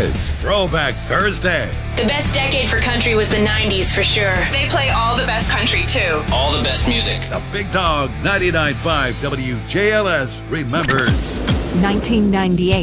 It's Throwback Thursday. The best decade for country was the 90s for sure. They play all the best country, too. All the best music. The Big Dog 99.5 WJLS remembers 1998.